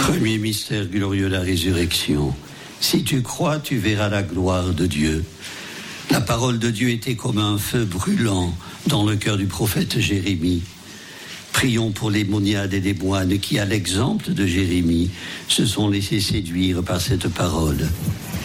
Premier mystère glorieux, la résurrection. Si tu crois, tu verras la gloire de Dieu. La parole de Dieu était comme un feu brûlant dans le cœur du prophète Jérémie. Prions pour les moniades et les moines qui, à l'exemple de Jérémie, se sont laissés séduire par cette parole.